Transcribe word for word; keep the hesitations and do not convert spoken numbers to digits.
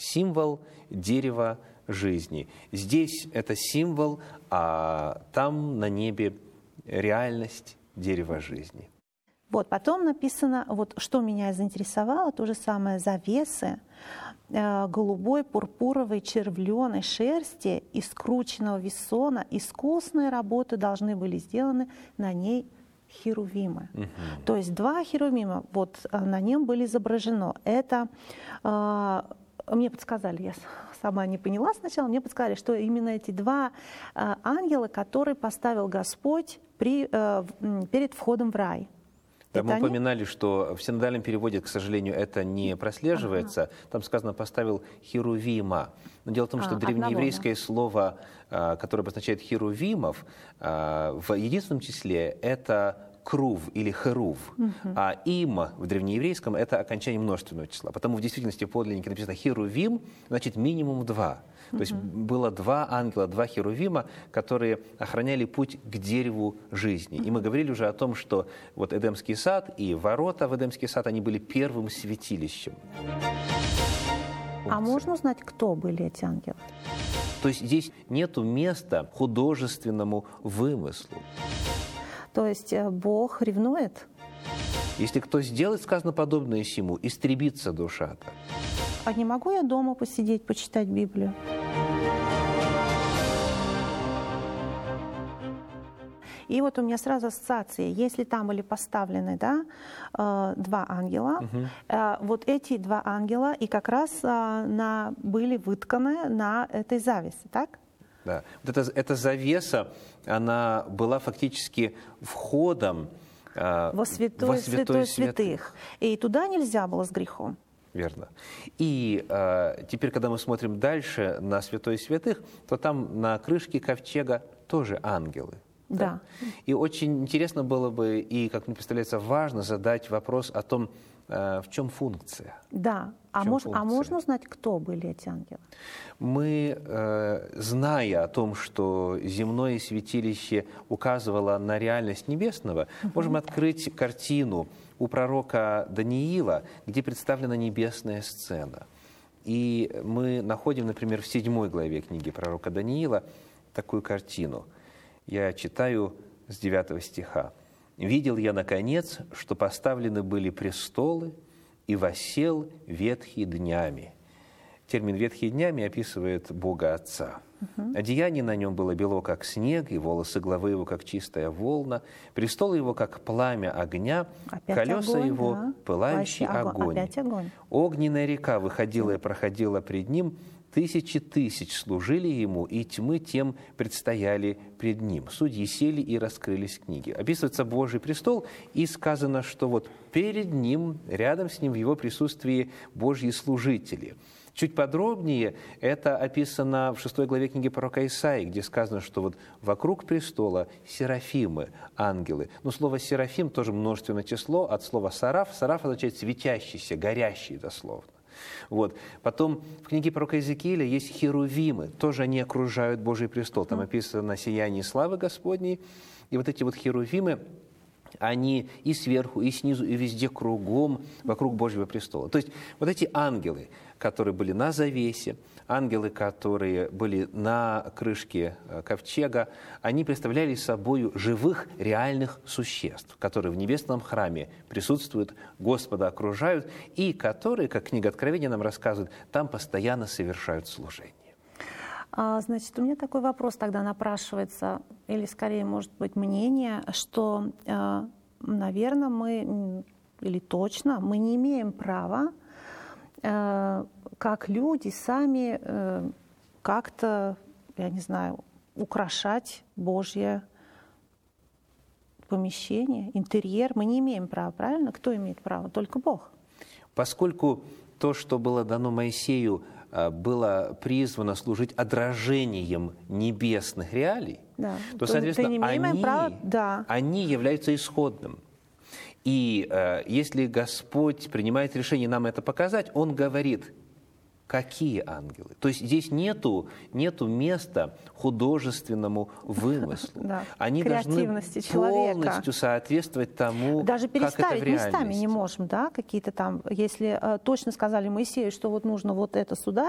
символ дерева жизни. Здесь это символ, а там на небе реальность дерева жизни. Вот, потом написано, вот что меня заинтересовало, то же самое завесы э, голубой, пурпуровой, червленой шерсти из скрученного вессона, искусные работы должны были сделаны на ней херувимы. Угу. То есть два херувима вот на нем были изображено. Это э, мне подсказали, я сама не поняла сначала, мне подсказали, что именно эти два э, ангела, которые поставил Господь при, э, перед входом в рай. Да, мы они? упоминали, что в синодальном переводе, к сожалению, это не прослеживается. Ага. Там сказано «поставил херувима». Но дело в том, что а, древнееврейское одного, да. слово, которое обозначает херувимов, в единственном числе это крув или херув, угу. а им в древнееврейском это окончание множественного числа. Потому в действительности в подлиннике написано херувим, значит минимум два. То есть было два ангела, два херувима, которые охраняли путь к дереву жизни. И мы говорили уже о том, что вот Эдемский сад и ворота в Эдемский сад, они были первым святилищем. А можно узнать, кто были эти ангелы? То есть здесь нету места художественному вымыслу. То есть Бог ревнует? Если кто сделает, сказано, подобное сему, истребится душа-то. А не могу я дома посидеть, почитать Библию? И вот у меня сразу ассоциации. Если там были поставлены, да, два ангела, угу. вот эти два ангела и как раз на, были вытканы на этой завесе, так? Да. Вот эта, эта завеса, она была фактически входом во святой, во святой святых. И туда нельзя было с грехом. Верно. И э, теперь, когда мы смотрим дальше на святой святых, то там на крышке ковчега тоже ангелы. Да. Да? И очень интересно было бы, и, как мне представляется, важно задать вопрос о том, э, в чем функция. Да. А, мож, а можно узнать, кто были эти ангелы? Мы, э, зная о том, что земное святилище указывало на реальность небесного, угу. можем открыть картину у пророка Даниила, где представлена небесная сцена. И мы находим, например, в седьмой главе книги пророка Даниила такую картину. Я читаю с девятого стиха. «Видел я, наконец, что поставлены были престолы, и воссел ветхий днями». Термин «ветхий днями» описывает Бога Отца. Угу. Одеяние на нем было бело, как снег, и волосы главы его, как чистая волна. Престол его, как пламя огня, опять колеса огонь, его, да. пылающий огонь. огонь. Огненная река выходила и проходила пред ним. Тысячи тысяч служили ему, и тьмы тем предстояли пред ним. Судьи сели и раскрылись книги. Описывается Божий престол, и сказано, что вот перед ним, рядом с ним, в его присутствии Божьи служители. Чуть подробнее это описано в шестой главе книги пророка Исаии, где сказано, что вот вокруг престола серафимы, ангелы. Но слово «серафим» тоже множественное число от слова «сараф». «Сараф» означает «светящийся», «горящий» дословно. Вот. Потом в книге пророка Иезекииля есть херувимы, тоже они окружают Божий престол. Там описано сияние славы Господней. И вот эти вот херувимы, они и сверху, и снизу, и везде кругом вокруг Божьего престола. То есть вот эти ангелы, которые были на завесе, ангелы, которые были на крышке ковчега, они представляли собой живых, реальных существ, которые в небесном храме присутствуют, Господа окружают, и которые, как книга Откровения нам рассказывает, там постоянно совершают служение. А, значит, у меня такой вопрос тогда напрашивается, или скорее, может быть, мнение, что, э, наверное, мы, или точно, мы не имеем права, э, как люди, сами э, как-то, я не знаю, украшать Божье помещение, интерьер. Мы не имеем права, правильно? Кто имеет право? Только Бог. Поскольку то, что было дано Моисею, было призвано служить отражением небесных реалий, да. то, соответственно, они, право, да. они являются исходным. И э, если Господь принимает решение нам это показать, Он говорит, какие ангелы. То есть здесь нету, нету места художественному вымыслу. Да, они должны полностью соответствовать тому, даже как это в реальности. Переставить местами не можем, да, какие-то там, если э, точно сказали Моисею, что вот нужно вот это сюда,